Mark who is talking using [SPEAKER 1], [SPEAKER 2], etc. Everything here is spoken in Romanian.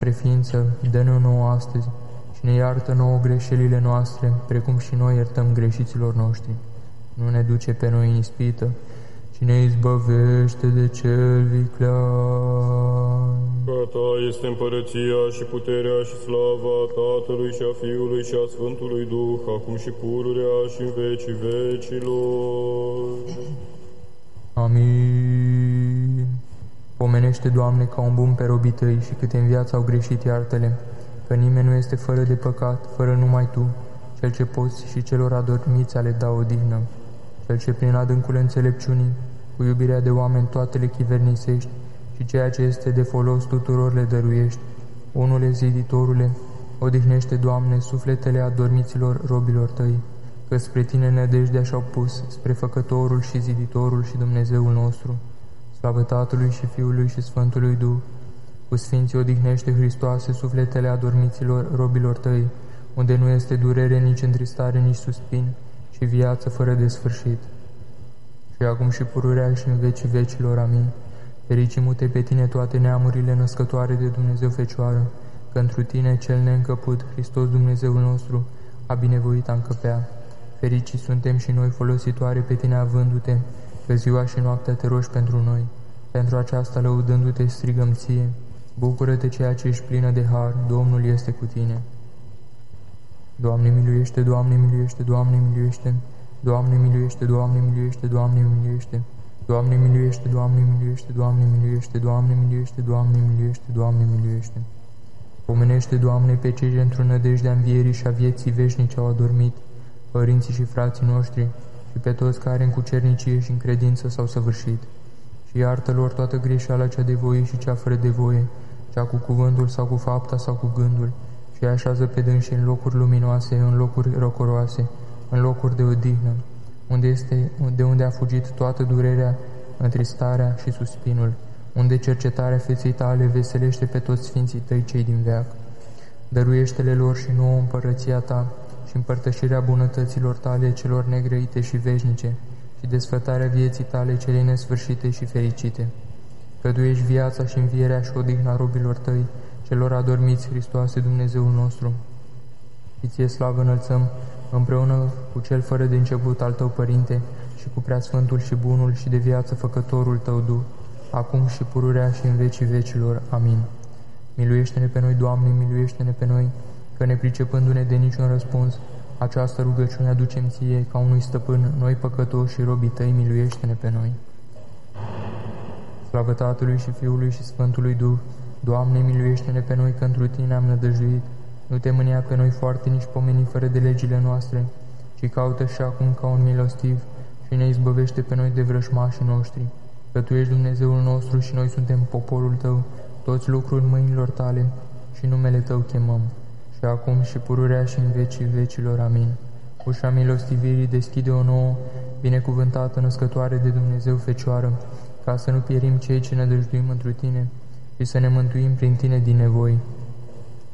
[SPEAKER 1] Preființă, dă-ne nouă astăzi și ne iartă nouă greșelile noastre, precum și noi iertăm greșiților noștri. Nu ne duce pe noi în ispită, ci ne izbăvește de cel viclean.
[SPEAKER 2] Că Ta este împărăția și puterea și slava Tatălui și a Fiului și a Sfântului Duh, acum și pururea și în vecii vecilor.
[SPEAKER 1] Amin. Pomenește, Doamne, ca un bun pe robii Tăi și câte în viață au greșit, iartă-le, că nimeni nu este fără de păcat, fără numai Tu, Cel ce poți și celor adormiți ale da odihnă, Cel ce prin adâncul înțelepciunii, cu iubirea de oameni toate le chivernisești și ceea ce este de folos tuturor le dăruiești. Unule ziditorule, odihnește, Doamne, sufletele adormiților robilor Tăi, că spre Tine nădejdea și-au pus, spre Făcătorul și Ziditorul și Dumnezeul nostru. Slavă Tatălui și Fiului și Sfântului Duh. Cu Sfinții odihnește, Hristoase, sufletele adormiților robilor Tăi, unde nu este durere, nici întristare, nici suspin, și viață fără de sfârșit. Și acum și pururea și în vecii vecilor. Amin. Fericimute pe Tine toate neamurile născătoare de Dumnezeu Fecioară, că întru Tine, cel neîncăput, Hristos Dumnezeul nostru, a binevoit a încăpea. Fericiți suntem și noi, folositoare pe Tine avându-Te, că ziua și noaptea Te rogi pentru noi. Pentru aceasta, lăudându-Te, strigăm Ție: bucură-te, ceea ce ești plină de har, Domnul este cu tine. Doamne miluiește, Doamne miluiește, Doamne miluiește, Doamne miluiește, Doamne miluiește, Doamne miluiește, Doamne miluiește, Doamne miluiește, Doamne miluiește, Doamne miluiește, Doamne miluiește, Doamne miluiește. Pomenește, Doamne, pe cei ce într-o nădejdea învierii și a vieții veșnice au adormit, părinții și frații noștri, și pe toți care în cucernicie și în credință s-au săvârșit. Și iartă lor toată greșeala cea de voie și cea fără de voie, cea cu cuvântul sau cu fapta sau cu gândul, și așează pe dânsii în locuri luminoase, în locuri răcoroase, în locuri de odihnă, de unde a fugit toată durerea, întristarea și suspinul, unde cercetarea feței Tale veselește pe toți sfinții Tăi cei din veac. Dăruiește-le lor și nouă împărăția Ta și împărtășirea bunătăților Tale celor negrăite și veșnice și desfătarea vieții Tale celei nesfârșite și fericite. Căduiești viața și învierea și odihna robilor Tăi, celor adormiți, Hristoase, Dumnezeul nostru. Și Ție slavă înălțăm, împreună cu Cel fără de început al Tău, Părinte, și cu Preasfântul și Bunul și de viață Făcătorul Tău, Duh, acum și pururea și în vecii vecilor. Amin. Miluiește-ne pe noi, Doamne, miluiește-ne pe noi, că nepricepându-ne de niciun răspuns, această rugăciune aducem Ție, ca unui stăpân, noi păcătoși și robii Tăi, miluiește-ne pe noi. Slavă Tatălui și Fiului și Sfântului Duh. Doamne, miluiește-ne pe noi, că întru Tine am nădăjduit. Nu Te mânia pe noi foarte, nici pomeni fără de legile noastre, ci caută și acum ca un milostiv și ne izbăvește pe noi de vrășmașii noștri. Că Tu ești Dumnezeul nostru și noi suntem poporul Tău, toți lucruri mâinilor Tale și numele Tău chemăm. Și acum și pururea și în vecii vecilor. Amin. Ușa milostivirii deschide-o nouă, binecuvântată născătoare de Dumnezeu Fecioară, ca să nu pierim cei ce ne dăjduim întru Tine și să ne mântuim prin Tine din nevoi.